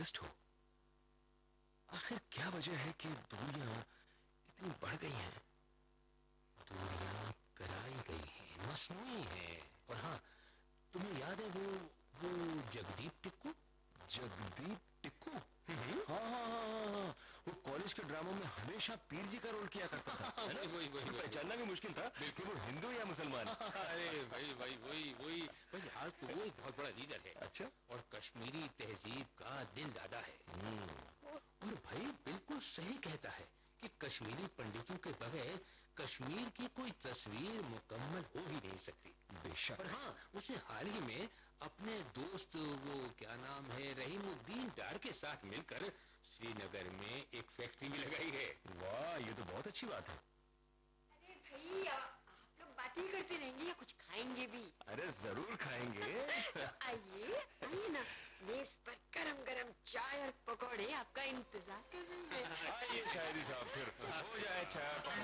हो। आखिर क्या वजह है कि दूरियां इतनी बढ़ गई हैं? दूरियां कराई गई हैं, मसनूई हैं। और हाँ, तुम्हें याद है वो जगदीप टिक्कू? जगदीप टिक्कू? हाँ हाँ हाँ हाँ हाँ, वो कॉलेज के ड्रामों में हमेशा पीर जी का रोल किया करता था। है ना? वही पहचानना भी मुश्किल था कि वो हिंदू या मुसलमान। अरे वही आज तो वो एक बहुत बड़ा लीडर है। अच्छा। और कश्मीरी तहजीब का दिल दादा है। और भाई बिल्कुल सही कहता है कि कश्मीरी पंडितों के बगैर कश्मीर की कोई तस्वीर मुकम्मल हो ही नहीं सकती। बेशक। और हाँ, उसने हाल ही में अपने दोस्त, वो क्या नाम है, रहीमुद्दीन डार के साथ मिलकर श्रीनगर में एक फैक्ट्री भी लगाई है। वाह, ये तो बहुत अच्छी बात है। अरे भाई, आप लोग बात ही करते रहेंगे या कुछ खाएंगे भी? अरे जरूर खाएंगे। तो आइए आइए ना, मेज पर गरम गरम चाय और पकौड़े आपका इंतजार कर रहे हैं। आइए शायरी साहब, फिर हो जाए चाय।